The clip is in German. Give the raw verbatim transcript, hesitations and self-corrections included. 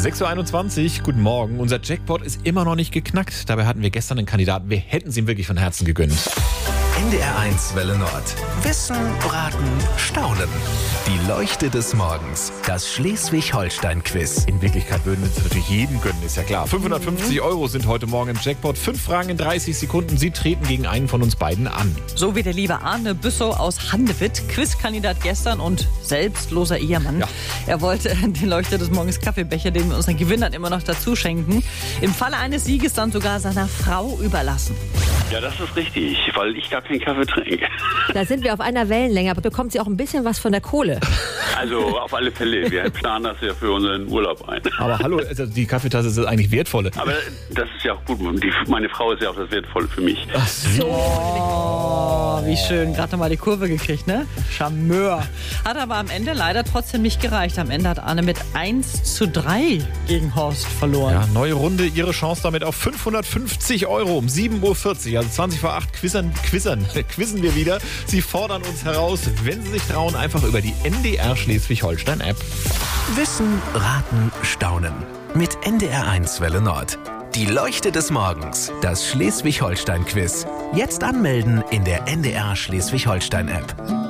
sechs Uhr einundzwanzig, guten Morgen. Unser Jackpot ist immer noch nicht geknackt. Dabei hatten wir gestern einen Kandidaten, wir hätten es ihm wirklich von Herzen gegönnt. N D R eins Welle Nord. Wissen, Raten, Staunen. Die Leuchte des Morgens. Das Schleswig-Holstein-Quiz. In Wirklichkeit würden wir es natürlich jedem gönnen, ist ja klar. fünfhundertfünfzig Euro sind heute Morgen im Jackpot. Fünf Fragen in dreißig Sekunden. Sie treten gegen einen von uns beiden an. So wie der liebe Arne Büssow aus Handewitt, Quizkandidat gestern und selbstloser Ehemann. Ja. Er wollte den Leuchte des Morgens Kaffeebecher, den wir unseren Gewinnern immer noch dazu schenken, im Falle eines Sieges dann sogar seiner Frau überlassen. Ja, das ist richtig, weil ich gar keinen Kaffee trinke. Da sind wir auf einer Wellenlänge, aber bekommt sie auch ein bisschen was von der Kohle? Also auf alle Fälle, wir planen das ja für unseren Urlaub ein. Aber hallo, also die Kaffeetasse ist eigentlich wertvolle. Aber das ist ja auch gut, die, meine Frau ist ja auch das Wertvolle für mich. Ach so. Oh, wie schön. Gerade nochmal die Kurve gekriegt, ne? Charmeur. Hat aber am Ende leider trotzdem nicht gereicht. Am Ende hat Arne mit eins zu drei gegen Horst verloren. Ja, neue Runde, Ihre Chance damit auf fünfhundertfünfzig Euro um sieben Uhr vierzig, also zwanzig vor acht, quizzern, quizzern, quizzen wir wieder. Sie fordern uns heraus, wenn Sie sich trauen, einfach über die N D R Schleswig-Holstein-App. Wissen, Raten, Staunen. Mit N D R eins Welle Nord. Die Leuchte des Morgens. Das Schleswig-Holstein-Quiz. Jetzt anmelden in der N D R Schleswig-Holstein-App.